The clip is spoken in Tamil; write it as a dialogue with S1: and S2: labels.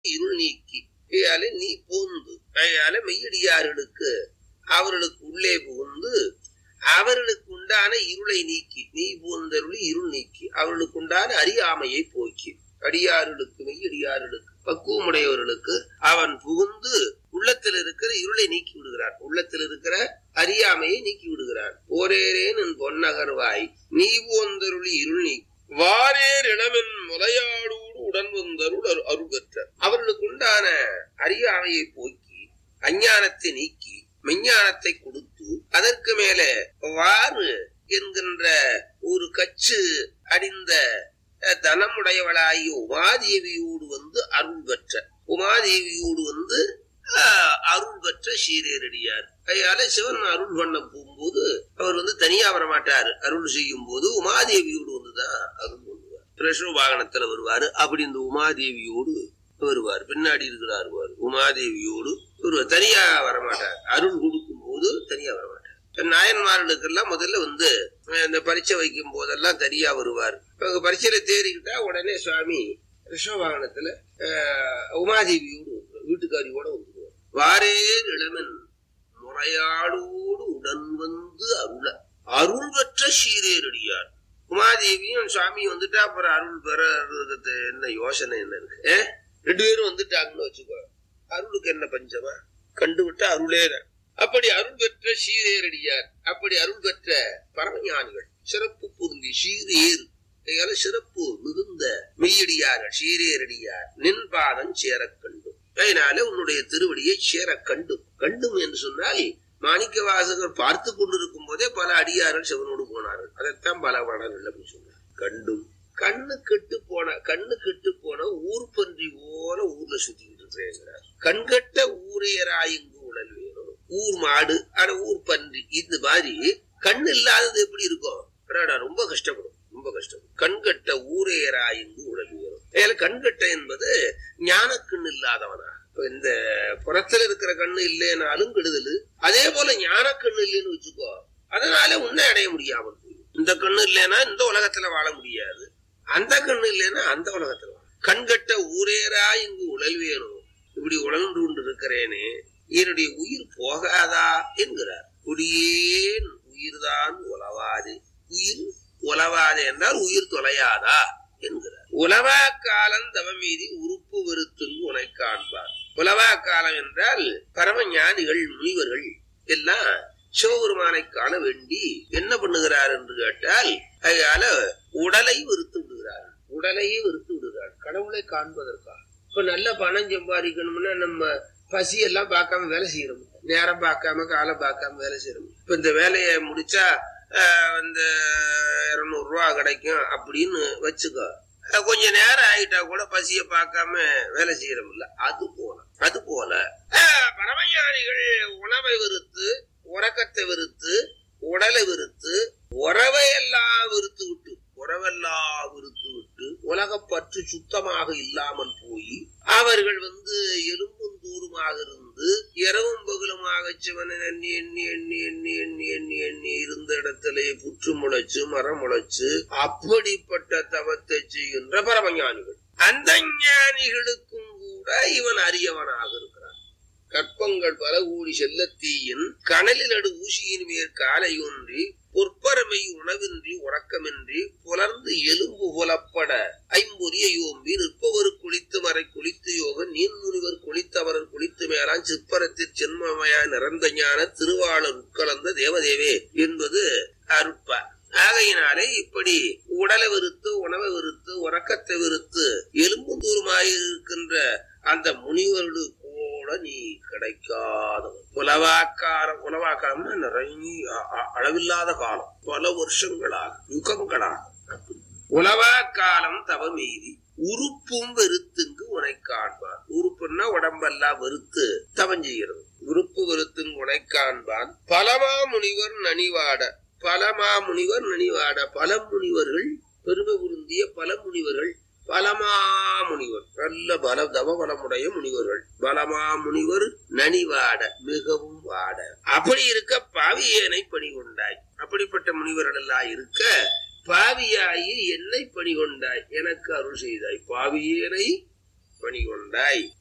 S1: இருள் நீக்கி கையால நீ போந்து கையால மெய்யடியார்களுக்கு அவர்களுக்கு உள்ளே புகுந்து அவர்களுக்கு உண்டான இருளை நீக்கி நீ போந்தருளி இருள் நீக்கி அவர்களுக்கு உண்டான அறியாமையை போக்கி அடியார்களுக்கு மெய்யடியார்களுக்கு பக்குவமுடையவர்களுக்கு அவன் புகுந்து உள்ளத்தில் இருக்கிற இருளை நீக்கி விடுகிறான். உள்ளத்தில் இருக்கிற அறியாமையை நீக்கி விடுகிறான். போரேரேன் என் பொன்னகர்வாய் நீ போந்தருளி இருள் நீக்கி வாரேர் இளமென் முலையாளோடு உடன் வந்தருள் அருள் பெற்ற அவர்களுக்கு உண்டான அறியாமையை போக்கி அஞ்ஞானத்தை நீக்கி மெஞ்ஞானத்தை கொடுத்து அதற்கு மேலே வாறு என்கின்ற ஒரு கச்சு அடிந்த தனமுடையவளாகிய உமாதேவியோடு வந்து அருள் பெற்ற உமாதேவியோடு வந்து அருள் பெற்ற சீரேரடியார். அதனால சிவன் அருள் பண்ண போகும்போது அவர் வந்து தனியா வரமாட்டாரு. அருள் செய்யும் போது உமாதேவியோடு வந்துதான் அருள் பண்ணுவார். பிரஷ்ண வாகனத்துல வருவாரு. அப்படி இந்த உமாதேவியோடு வருவார். பின்னாடி இருக்கிறார் உமாதேவியோடு ஒருவர் தனியா வரமாட்டார். அருள் கொடுக்கும் போது தனியா வரமாட்டார். நாயன்மார்களுக்கெல்லாம் முதல்ல வந்து இந்த பரீட்சை வைக்கும் போதெல்லாம் தனியா வருவார். பரீட்சையில தேறிக்கிட்டா உடனே சுவாமி ரிஷப வாகனத்துல உமாதேவியோடு வீட்டுக்காரியோட வந்துடுவார். வாரே இளமன் முறையாளோடு உடன் வந்து அருள் பெற்ற சீரேரடியார். உமாதேவியும் சுவாமி வந்துட்டா அப்புறம் அருள் பெற என்ன யோசனை என்ன இருக்கு? ரெண்டு பேரும் வந்துட்டாங்கன்னு வச்சுக்கோ, அருளுக்கு என்ன பஞ்சமா? கண்டு விட்டா அருளேதான். அப்படி அருள் பெற்ற சீரேரடியார். அப்படி அருள் பெற்ற பரமஞானிகள் சிறப்பு பொருந்தி சீரேறு சிறப்பு மிகுந்த மெய்யடியார்கள் சீரேரடியார் நின் பாதம் சேர கண்டும். அதனால உன்னுடைய திருவடியை சேர கண்டும். கண்டும் என்று சொன்னால் மாணிக்க வாசகர் பார்த்து கொண்டிருக்கும் போதே பல அடியார்கள் சிவனோடு போனார்கள். அதைத்தான் பல பாடல்கள் அப்படின்னு சொன்னார். கண்டும் கண்ணு கெட்டு போன ஊர் பன்றி போல ஊர்ல சுத்திக்கிட்டு இருக்கிறார். கண்கட்ட ஊரையராயிங்கு உடல் வேணும். ஊர் மாடு ஆனா ஊர் பன்றி இந்த மாதிரி கண் இல்லாதது எப்படி இருக்கும்? ரொம்ப கஷ்டப்படும். கண்கட்ட ஊரையராயிங்கு உடல் வேணும். கண்கட்ட என்பது ஞானக்கண் இல்லாதவனா. இந்த புறத்துல இருக்கிற கண்ணு இல்லைனாலும் கெடுதல். அதே போல ஞானக்கண்ணு இல்லைன்னு வச்சுக்கோ, அதனால உன்னை அடைய முடியாமல் போயிடும். இந்த கண்ணு இல்லைன்னா இந்த உலகத்துல வாழ முடியாது. அந்த கண்ணு இல்லைன்னா அந்த உலகத்துல வாழ. கண்கட்ட ஊரேரா இங்கு உழல் வேணும். இப்படி உழன்று கொண்டு இருக்கிறேனே என்னுடைய உயிர் போகாதா என்கிறார். குடியேன் உயிர்தான் உலவாது. உயிர் உலவாது என்றால் உயிர் தொலையாதா என்கிறார். உலவா காலம் தவமீதி உறுப்பு வெறுத்துங்கு உனை காண்பார். உலவா காலம் என்றால் பரம ஞானிகள் முனிவர்கள் எல்லாம் சிவபெருமானை காண வேண்டி என்ன பண்ணுகிறார் என்று கேட்டால் அதனால உடலை வெறுத்து விடுகிறார். உடலையே வெறுத்து விடுகிறார் கடவுளை காண்பதற்காக. இப்ப நல்ல பணம் சம்பாதிக்கணும்னா நம்ம பசி எல்லாம் பார்க்காம வேலை செய்யறோம். நேரம் பார்க்காம காலம் பார்க்காம வேலை செய்யறோம். இப்ப இந்த வேலையை முடிச்சா இந்த 200 ரூபா கிடைக்கும் அப்படின்னு வச்சுக்கோ. கொஞ்ச நேரம் ஆயிட்டா கூட பசிய பார்க்காம வேலை செய்யறோம்ல. அது போல பரமஞானிகள் உணவை வெறுத்து உறக்கத்தை வெறுத்து உடலை வெறுத்து உறவையெல்லாம் வெறுத்து விட்டு உலகப்பற்று சுத்தமாக இல்லாமல் போய் அவர்கள் எலும்பும் தூருமாக இருந்து இரவும் பகலுமாக சிவனை எண்ணி எண்ணி எண்ணி எண்ணி எண்ணி எண்ணி எண்ணி இருந்த இடத்திலே புற்று முளைச்சு மரம் முளைச்சு அப்படிப்பட்ட தவத்தை செய்கின்ற பரமஞானிகள். அந்த ஞானிகளுக்கும் கூட இவன் அரியவனாக இருக்கிறான். கற்பங்கள் பல கூடி செல்லத்தீயின் கனலில் நடு ஊசியின் மேற் காலை ஒன்றி பொற்பரமை உணவின்றி உறக்கமின்றி புலர்ந்து எலும்பு புலப்பட ஐம்பொரிய யோம்பி நிற்பவர் குளித்து மறை குளித்து யோக நீன் முனிவர் குளித்தவரர் குளித்து மேலான் சிற்பரத்தில் சென்மமயா நிறந்த ஞான திருவாளர் உட்கலந்த தேவதேவே என்பது அருட்பா. ஆகையினாலே இப்படி உடலை வெறுத்து உணவை வெறுத்து உறக்கத்தை வெறுத்து எலும்பு தூரமாயிருக்கின்ற அந்த முனிவர்கள் கூட நீ கிடைக்காதவன். உலவாக்காரம்னா நிறைய அளவில்லாத காலம், பல வருஷங்களாக யுகங்களாக. உலவா காலம் தவமீதி உறுப்பும் வெறுத்துங்கு உனை காண்பான். உறுப்புன்னா உடம்பெல்லாம் வெறுத்து தவம் செய்கிறது. உறுப்பு வெறுத்துங்கு உனை காண்பான். பலமா முனிவர் நனிவாட பல முனிவர்கள் பெருமை பொருந்திய பல முனிவர்கள் பலமாமுனிவர் நல்ல தவபலமுடைய முனிவர்கள். பலமாமுனிவர் நனிவாட மிகவும் வாட. அப்படி இருக்க பாவியனை பணி கொண்டாய். அப்படிப்பட்ட முனிவர்கள் எல்லாம் இருக்க பாவியாயி என்னை பணி கொண்டாய், எனக்கு அருள் செய்தாய். பாவியனை பணி கொண்டாய்